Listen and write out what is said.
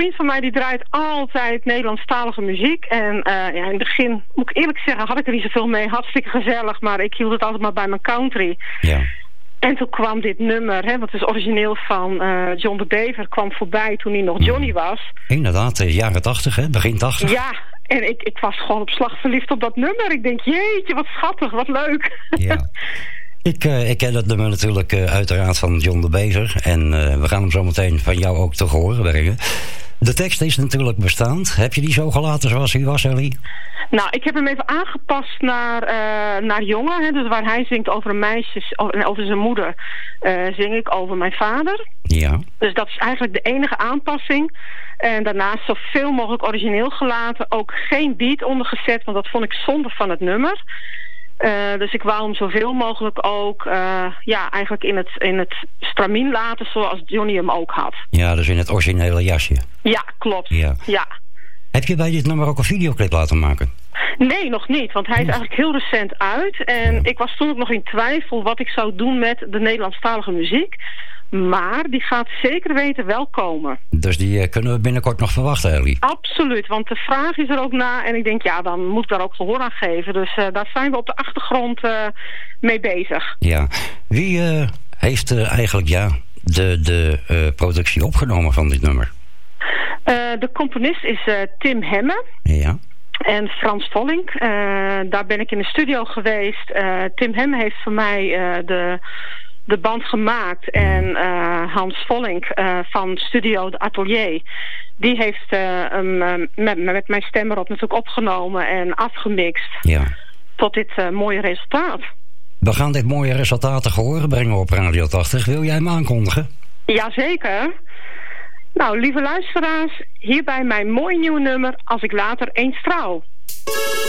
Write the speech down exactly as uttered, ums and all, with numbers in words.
vriend van mij die draait altijd Nederlandstalige muziek. En uh, ja, in het begin, moet ik eerlijk zeggen, had ik er niet zoveel mee. Hartstikke gezellig, maar ik hield het altijd maar bij mijn country. Ja. En toen kwam dit nummer, hè, wat is origineel van uh, John de Bever, kwam voorbij toen hij nog Johnny was. Inderdaad, uh, jaren tachtig, hè? Begin tachtig. Ja, en ik, ik was gewoon op slag verliefd op dat nummer. Ik denk, jeetje, wat schattig, wat leuk. Ja. Ik, uh, ik ken dat nummer natuurlijk uh, uiteraard van John de Bever. En uh, we gaan hem zo meteen van jou ook te horen brengen. De tekst is natuurlijk bestaand. Heb je die zo gelaten zoals hij was, Ellie? Nou, ik heb hem even aangepast naar, uh, naar jongen. Hè, dus waar hij zingt over een meisje en over zijn moeder, uh, zing ik over mijn vader. Ja. Dus dat is eigenlijk de enige aanpassing. En daarnaast zoveel mogelijk origineel gelaten. Ook geen beat ondergezet, want dat vond ik zonde van het nummer. Uh, dus ik wou hem zoveel mogelijk ook uh, ja, eigenlijk in het, in het stramien laten zoals Johnny hem ook had. Ja, dus in het originele jasje. Ja, klopt. Ja. Ja. Heb je bij dit nummer ook een videoclip laten maken? Nee, nog niet, want hij is eigenlijk heel recent uit. En ja. ik was toen ook nog in twijfel wat ik zou doen met de Nederlandstalige muziek. Maar die gaat zeker weten wel komen. Dus die uh, kunnen we binnenkort nog verwachten, Ellie? Absoluut, want de vraag is er ook na. En ik denk, ja, dan moet ik daar ook gehoor aan geven. Dus uh, daar zijn we op de achtergrond uh, mee bezig. Ja, wie uh, heeft uh, eigenlijk ja, de, de uh, productie opgenomen van dit nummer? Uh, de componist is uh, Tim Hemme. Ja. En Frans Vollink. Uh, daar ben ik in de studio geweest. Uh, Tim Hemme heeft voor mij uh, de... de band gemaakt. En uh, Hans Vollink uh, van Studio de Atelier, die heeft uh, um, met, met mijn stem erop natuurlijk opgenomen en afgemixt. Ja. Tot dit uh, mooie resultaat. We gaan dit mooie resultaat te horen brengen op Radio tachtig. Wil jij hem aankondigen? Jazeker. Nou, lieve luisteraars, hierbij mijn mooi nieuwe nummer Als ik later eens trouw.